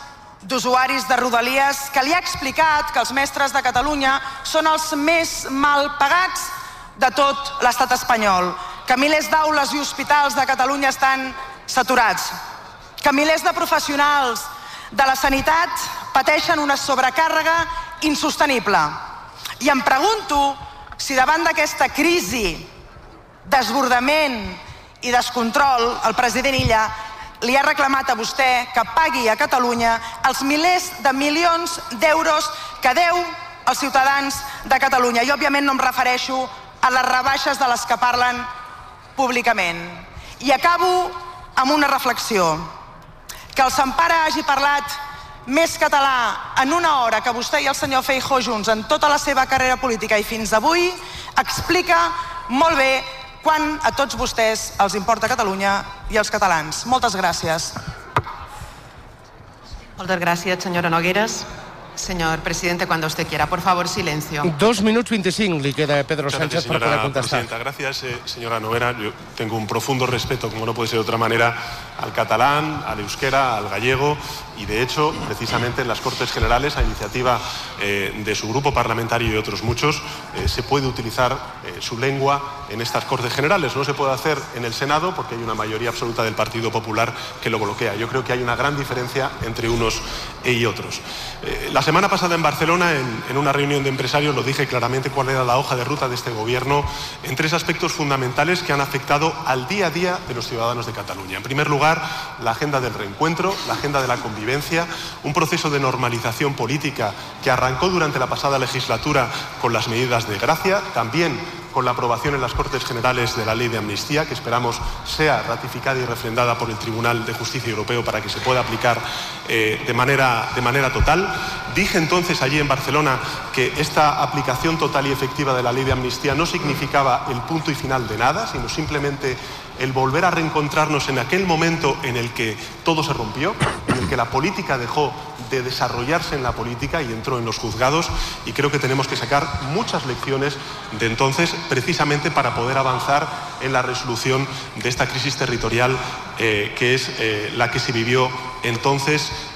d'usuaris de Rodalies que li ha explicat que els mestres de Catalunya són els més mal pagats de tot l'estat espanyol, que milers d'aules i hospitals de Catalunya estan saturats, que milers de professionals de la sanitat pateixen una sobrecàrrega insostenible. I em pregunto si davant d'aquesta crisi, desbordament i descontrol, el president Illa li ha reclamat a vostè que pagui a Catalunya els milers de milions d'euros que deu als ciutadans de Catalunya. I òbviament no em refereixo a les rebaixes de les que parlen públicament. I acabo amb una reflexió. Que el Sempare hagi parlat més català en una hora que vostè i el senyor Feijóo junts en tota la seva carrera política i fins avui explica molt bé quan a tots vostès els importa Catalunya i els catalans. Moltes gràcies. Moltes gràcies, senyora Nogueras. Señor presidente, cuando usted quiera, por favor, silencio. 2 minuts 25 li queda a Pedro Sánchez para poder contestar. Gracias, señora Noguera. Yo tengo un profundo respeto, como no puede ser de otra manera, al catalán, al euskera, al gallego, y de hecho, precisamente en las Cortes Generales, a iniciativa de su grupo parlamentario y otros muchos, se puede utilizar su lengua en estas Cortes Generales. No se puede hacer en el Senado porque hay una mayoría absoluta del Partido Popular que lo bloquea. Yo creo que hay una gran diferencia entre unos y otros. La semana pasada en Barcelona, en una reunión de empresarios, lo dije claramente cuál era la hoja de ruta de este gobierno en 3 aspectos fundamentales que han afectado al día a día de los ciudadanos de Cataluña. En primer lugar, la agenda del reencuentro, la agenda de la convivencia, un proceso de normalización política que arrancó durante la pasada legislatura con las medidas de gracia, también con la aprobación en las Cortes Generales de la Ley de Amnistía, que esperamos sea ratificada y refrendada por el Tribunal de Justicia Europeo para que se pueda aplicar de manera total. Dije entonces allí en Barcelona que esta aplicación total y efectiva de la Ley de Amnistía no significaba el punto y final de nada, sino simplemente el volver a reencontrarnos en aquel momento en el que todo se rompió, en el que la política dejó de desarrollarse en la política y entró en los juzgados, y creo que tenemos que sacar muchas lecciones de entonces precisamente para poder avanzar en la resolución de esta crisis territorial que es la que se vivió entonces